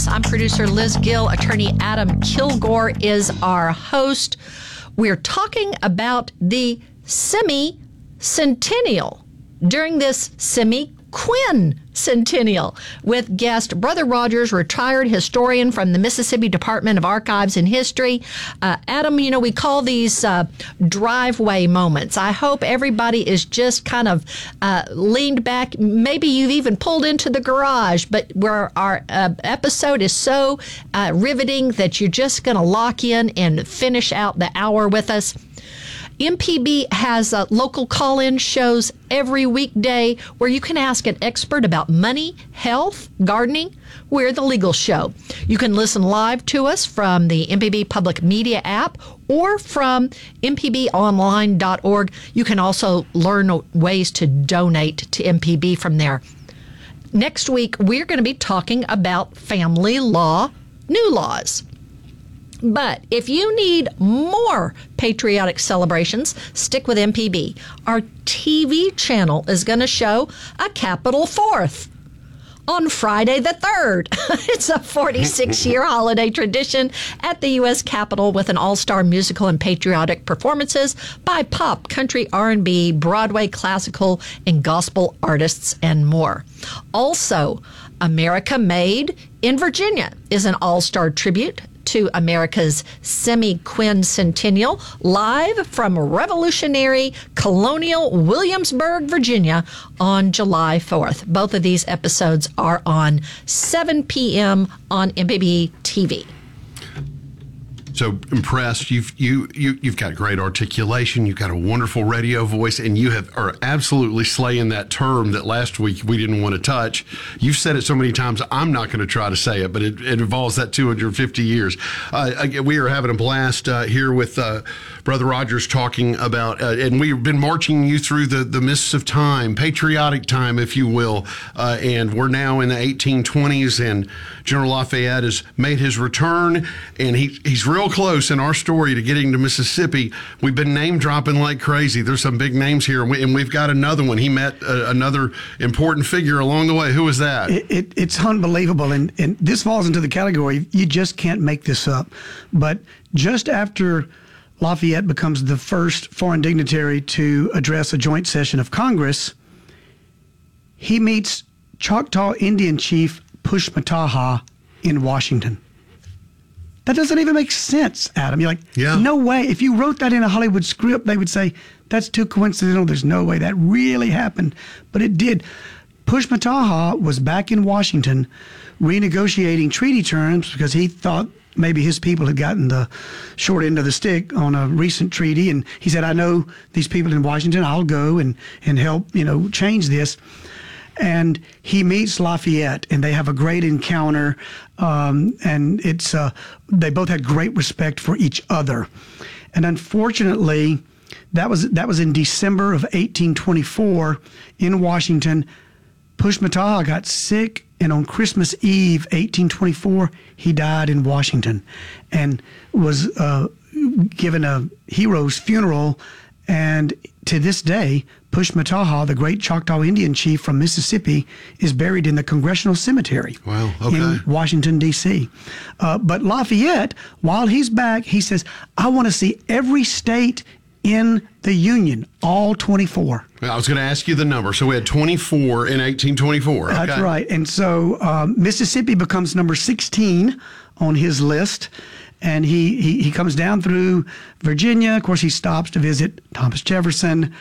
us. I'm producer Liz Gill. Attorney Adam Kilgore is our host. We're talking about the semi-centennial during this semi-quincentennial with guest Brother Rogers, retired historian from the Mississippi Department of Archives and History. Adam, we call these driveway moments. I hope everybody is just kind of leaned back. Maybe you've even pulled into the garage, but where our episode is so riveting that you're just going to lock in and finish out the hour with us. MPB has local call-in shows every weekday where you can ask an expert about money, health, gardening. We're the legal show. You can listen live to us from the MPB Public Media app or from mpbonline.org. You can also learn ways to donate to MPB from there. Next week, we're going to be talking about family law, new laws. But if you need more patriotic celebrations, stick with MPB. Our TV channel is going to show a Capitol 4th on Friday the 3rd. It's a 46-year holiday tradition at the U.S. Capitol with an all-star musical and patriotic performances by pop, country, R&B, Broadway, classical, and gospel artists and more. Also, America Made in Virginia is an all-star tribute to America's semi-quincentennial, live from revolutionary colonial Williamsburg, Virginia on July 4th. Both of these episodes are on 7 p.m. on MPB TV. So impressed. You've got great articulation. You've got a wonderful radio voice, and you are absolutely slaying that term that last week we didn't want to touch. You've said it so many times, I'm not going to try to say it, but it involves that 250 years. We are having a blast here with Brother Rogers talking about, and we've been marching you through the mists of time, patriotic time, if you will, and we're now in the 1820s, and General Lafayette has made his return, and he's real close in our story to getting to Mississippi. We've been name dropping like crazy. There's some big names here, and we've got another one. He met another important figure along the way. Who was that? It's unbelievable, and this falls into the category, you just can't make this up. But just after Lafayette becomes the first foreign dignitary to address a joint session of Congress, he meets Choctaw Indian Chief Pushmataha in Washington. That doesn't even make sense, Adam. You're like, No way. If you wrote that in a Hollywood script, they would say, that's too coincidental. There's no way that really happened. But it did. Pushmataha was back in Washington renegotiating treaty terms because he thought maybe his people had gotten the short end of the stick on a recent treaty. And he said, I know these people in Washington. I'll go and help, change this. And he meets Lafayette, and they have a great encounter, and it's they both had great respect for each other. And unfortunately, that was in December of 1824 in Washington. Pushmataha got sick, and on Christmas Eve, 1824, he died in Washington, and was given a hero's funeral. And to this day, Pushmataha, the great Choctaw Indian chief from Mississippi, is buried in the Congressional Cemetery in Washington, D.C. But Lafayette, while he's back, he says, I want to see every state in the Union, all 24. I was going to ask you the number. So we had 24 in 1824. Okay. That's right. And so Mississippi becomes number 16 on his list. And he comes down through Virginia. Of course, he stops to visit Thomas Jefferson,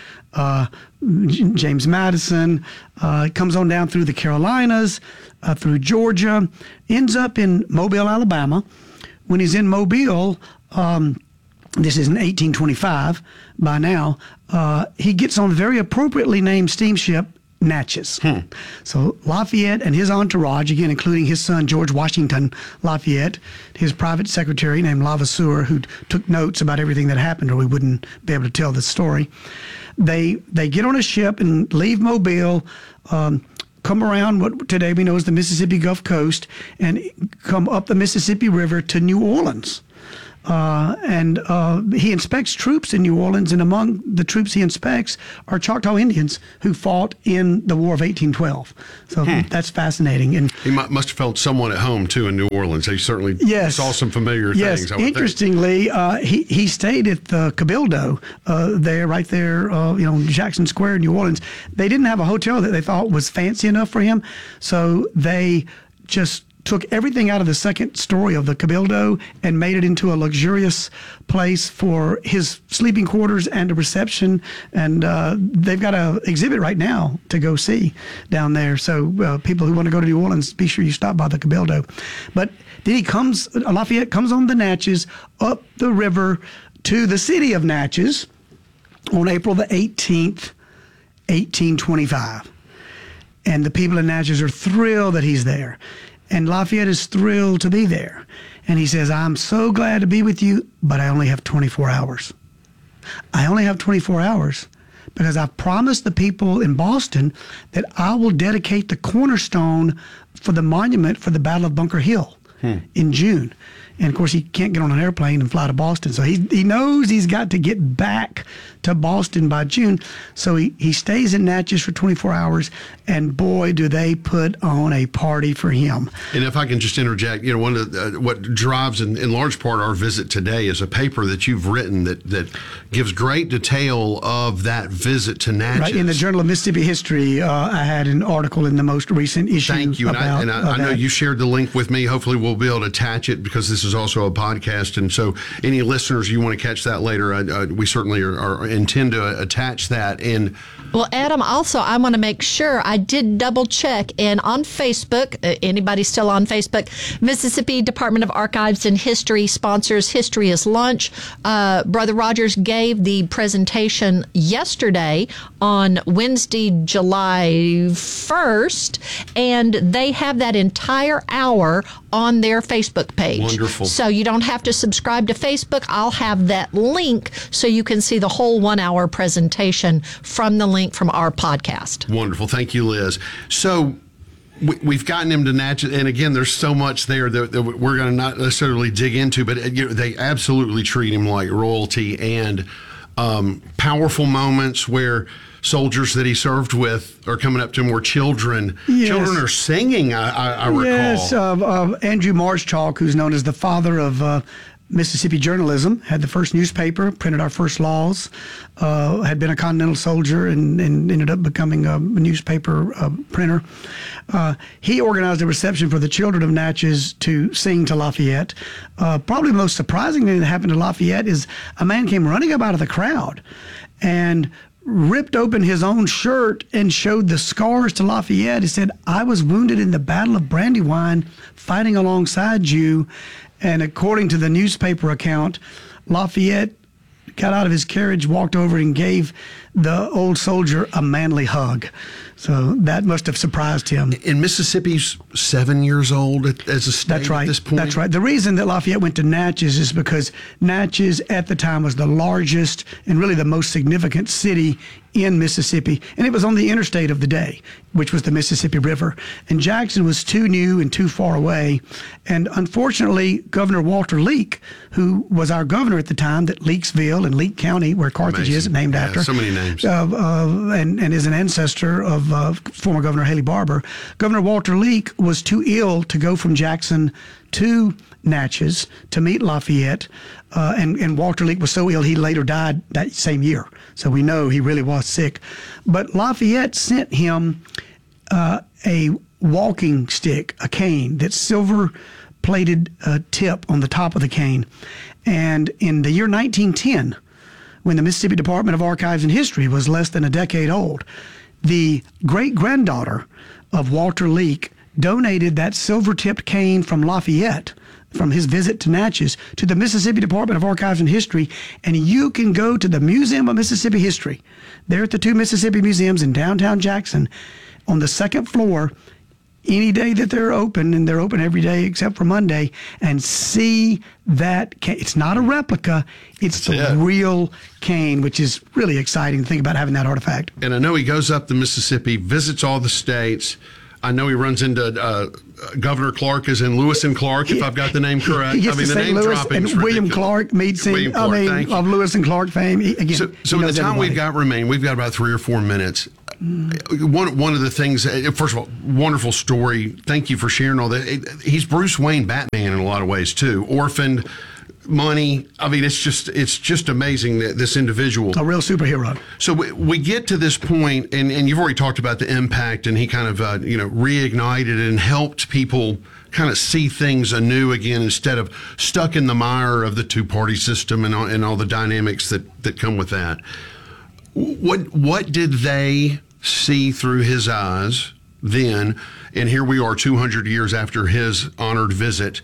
James Madison, comes on down through the Carolinas, through Georgia, ends up in Mobile, Alabama. When he's in Mobile, this is in 1825 by now, he gets on a very appropriately named steamship, Natchez. So Lafayette and his entourage, again, including his son, George Washington Lafayette, his private secretary named Levasseur, who took notes about everything that happened, or we wouldn't be able to tell the story. They get on a ship and leave Mobile, come around what today we know as the Mississippi Gulf Coast, and come up the Mississippi River to New Orleans. and he inspects troops in New Orleans, and among the troops he inspects are Choctaw Indians who fought in the War of 1812. So that's fascinating. And he must have felt somewhat at home too in New Orleans. He certainly saw some familiar things. Interestingly, he stayed at the Cabildo right there, Jackson Square in New Orleans. They didn't have a hotel that they thought was fancy enough for him, so they just took everything out of the second story of the Cabildo and made it into a luxurious place for his sleeping quarters and a reception. And they've got an exhibit right now to go see down there. So people who want to go to New Orleans, be sure you stop by the Cabildo. But then Lafayette comes on the Natchez up the river to the city of Natchez on April the 18th, 1825. And the people in Natchez are thrilled that he's there. And Lafayette is thrilled to be there. And he says, I'm so glad to be with you, but I only have 24 hours. I only have 24 hours because I've promised the people in Boston that I will dedicate the cornerstone for the monument for the Battle of Bunker Hill in June. And, of course, he can't get on an airplane and fly to Boston. So he knows he's got to get back to Boston by June. So he stays in Natchez for 24 hours, and boy, do they put on a party for him. And if I can just interject, one of what drives in large part our visit today is a paper that you've written that gives great detail of that visit to Natchez. Right, in the Journal of Mississippi History, I had an article in the most recent issue. Thank you. I know you shared the link with me. Hopefully we'll be able to attach it because this is also a podcast. And so any listeners, you want to catch that later, we certainly are intend to attach that. And well, Adam, also, I want to make sure I did double check. And on Facebook, anybody still on Facebook, Mississippi Department of Archives and History sponsors History is Lunch. Brother Rogers gave the presentation yesterday on Wednesday, July 1st, and they have that entire hour on their Facebook page. Wonderful. So you don't have to subscribe to Facebook. I'll have that link so you can see the whole 1 hour presentation from the link from our podcast. Wonderful. Thank you, Liz. So we've gotten him to Natchez, and again, there's so much there that we're going to not necessarily dig into, but they absolutely treat him like royalty, and powerful moments where soldiers that he served with are coming up to him, where children are singing, I recall. Yes, Andrew Marshchalk, who's known as the father of Mississippi journalism, had the first newspaper, printed our first laws, had been a Continental soldier and ended up becoming a newspaper printer. He organized a reception for the children of Natchez to sing to Lafayette. Probably the most surprising thing that happened to Lafayette is a man came running up out of the crowd and ripped open his own shirt and showed the scars to Lafayette. He said, I was wounded in the Battle of Brandywine fighting alongside you. And according to the newspaper account, Lafayette got out of his carriage, walked over and gave the old soldier a manly hug. So that must have surprised him. And Mississippi's 7 years old as a state at this point? That's right. The reason that Lafayette went to Natchez is because Natchez at the time was the largest and really the most significant city in Mississippi, and it was on the interstate of the day, which was the Mississippi River. And Jackson was too new and too far away. And unfortunately, Governor Walter Leake, who was our governor at the time, that Leakesville and Leake County, where Carthage is named after. So many names. And is an ancestor of former Governor Haley Barbour. Governor Walter Leake was too ill to go from Jackson to Natchez to meet Lafayette, and Walter Leake was so ill he later died that same year. So we know he really was sick. But Lafayette sent him a walking stick, a cane, that silver-plated tip on the top of the cane. And in the year 1910, when the Mississippi Department of Archives and History was less than a decade old, the great-granddaughter of Walter Leake donated that silver-tipped cane from Lafayette, from his visit to Natchez, to the Mississippi Department of Archives and History, and you can go to the Museum of Mississippi History, there at the two Mississippi Museums in downtown Jackson, on the second floor, any day that they're open, and they're open every day except for Monday, and see that cane. It's not a replica, it's the real cane, which is really exciting to think about having that artifact. And I know he goes up the Mississippi, visits all the states. I know he runs into Governor Clark is in Lewis and Clark, if I've got the name correct. He gets to St. Louis, and William Clark meets him. Of Lewis and Clark fame. So in the time we've got remaining, we've got about 3 or 4 minutes. One of the things, first of all, wonderful story. Thank you for sharing all that. He's Bruce Wayne Batman in a lot of ways too. Orphaned, money. I mean, it's just amazing that this individual, a real superhero. So we get to this point, and you've already talked about the impact, and he kind of reignited and helped people kind of see things anew again instead of stuck in the mire of the two-party system and all the dynamics that come with that. What did they see through his eyes then? And here we are 200 years after his honored visit.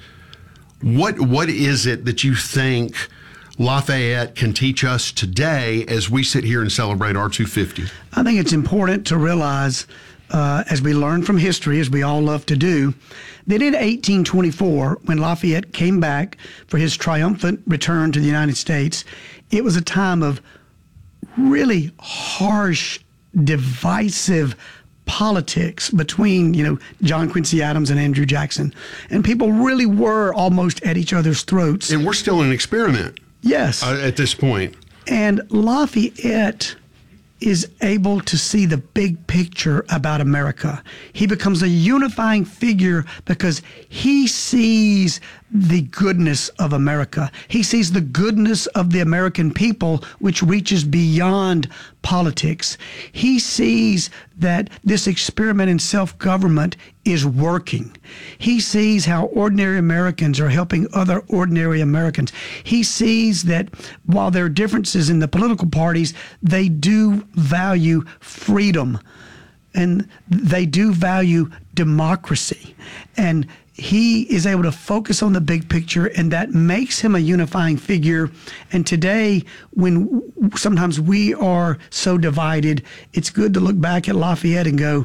What is it that you think Lafayette can teach us today as we sit here and celebrate our 250? I think it's important to realize, as we learn from history, as we all love to do, that in 1824, when Lafayette came back for his triumphant return to the United States, it was a time of really harsh, divisive politics between, John Quincy Adams and Andrew Jackson. And people really were almost at each other's throats. And we're still in an experiment. Yes. At this point. And Lafayette is able to see the big picture about America. He becomes a unifying figure because he sees the goodness of America. He sees the goodness of the American people, which reaches beyond politics. He sees that this experiment in self-government is working. He sees how ordinary Americans are helping other ordinary Americans. He sees that while there are differences in the political parties, they do value freedom and they do value democracy. And he is able to focus on the big picture, and that makes him a unifying figure. And today, when sometimes we are so divided, it's good to look back at Lafayette and go,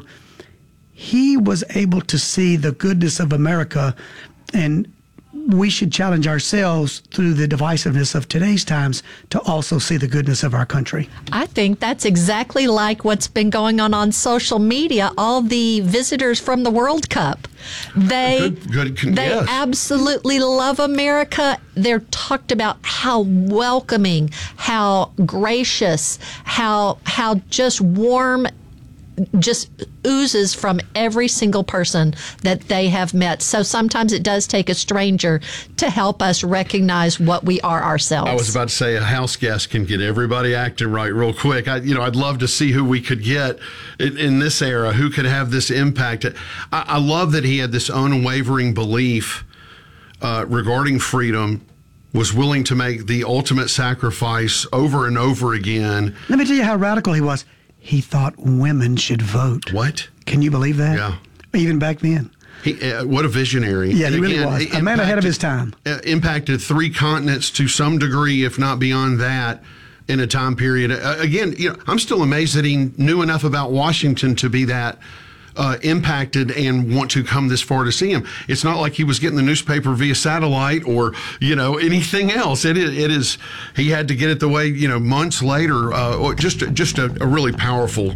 he was able to see the goodness of America, and we should challenge ourselves through the divisiveness of today's times to also see the goodness of our country. I think that's exactly like what's been going on social media. All the visitors from the World Cup, they yes. absolutely love America. They're talked about how welcoming, how gracious, how just warm, just oozes from every single person that they have met. So sometimes it does take a stranger to help us recognize what we are ourselves. I was about to say a house guest can get everybody acting right real quick. I'd love to see who we could get in this era, who could have this impact. I love that he had this unwavering belief regarding freedom, was willing to make the ultimate sacrifice over and over again. Let me tell you how radical he was. He thought women should vote. What? Can you believe that? Yeah. Even back then. What a visionary. Yeah, he really was. A man ahead of his time. Impacted 3 continents to some degree, if not beyond that, in a time period. Again, I'm still amazed that he knew enough about Washington to be that impacted and want to come this far to see him. It's not like he was getting the newspaper via satellite or anything else. It is he had to get it the way months later. Just a really powerful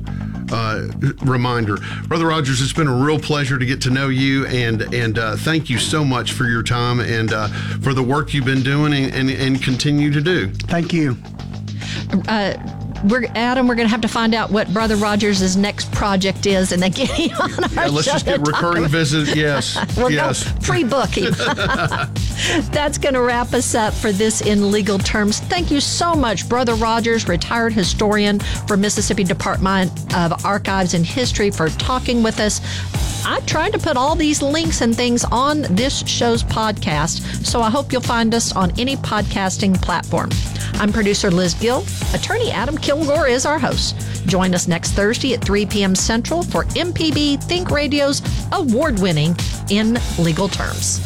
reminder. Brother Rogers, it's been a real pleasure to get to know you, and thank you so much for your time and for the work you've been doing and continue to do. Thank you. We're going to have to find out what Brother Rogers' next project is and then get him on our show. Let's just get recurring visits. Yes. Yes. Pre-book him. That's going to wrap us up for this In Legal Terms. Thank you so much, Brother Rogers, retired historian for Mississippi Department of Archives and History, for talking with us. I tried to put all these links and things on this show's podcast, so I hope you'll find us on any podcasting platform. I'm producer Liz Gill. Attorney Adam Kilgore is our host. Join us next Thursday at 3 p.m. Central for MPB Think Radio's award-winning In Legal Terms.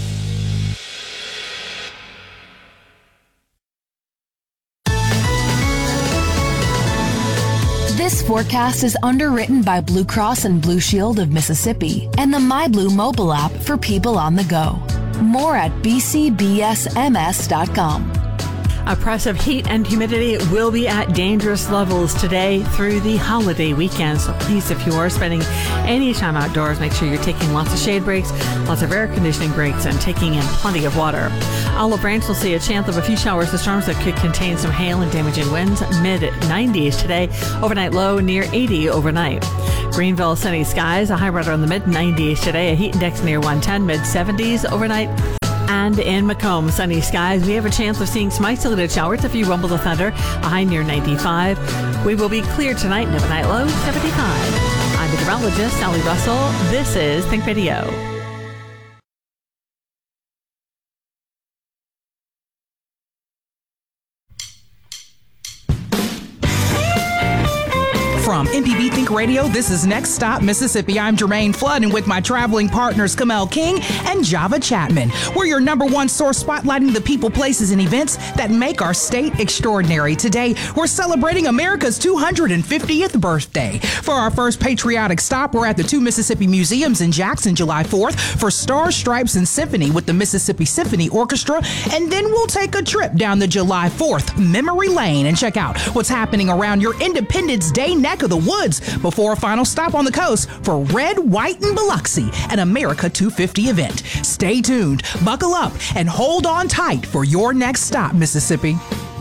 This forecast is underwritten by Blue Cross and Blue Shield of Mississippi and the MyBlue mobile app for people on the go. More at bcbsms.com. Oppressive heat and humidity will be at dangerous levels today through the holiday weekend. So please, if you are spending any time outdoors, make sure you're taking lots of shade breaks, lots of air conditioning breaks, and taking in plenty of water. Olive Branch will see a chance of a few showers or storms that could contain some hail and damaging winds. Mid-90s today. Overnight low near 80 overnight. Greenville, sunny skies. A high right around the mid-90s today. A heat index near 110. Mid-70s overnight. And in Macomb, sunny skies. We have a chance of seeing some isolated showers, a few rumbles of thunder. A high near 95. We will be clear tonight and overnight low 75. I'm meteorologist Sally Russell. This is Think Radio. From MPB Think Radio, this is Next Stop Mississippi. I'm Jermaine Flood, and with my traveling partners Kamel King and Java Chapman. We're your number one source spotlighting the people, places, and events that make our state extraordinary. Today, we're celebrating America's 250th birthday. For our first patriotic stop, we're at the two Mississippi Museums in Jackson, July 4th for Stars, Stripes, and Symphony with the Mississippi Symphony Orchestra. And then we'll take a trip down the July 4th Memory Lane and check out what's happening around your Independence Day neck of the woods before a final stop on the coast for Red, White, and Biloxi, an America 250 event. Stay tuned, buckle up, and hold on tight for your next stop, Mississippi.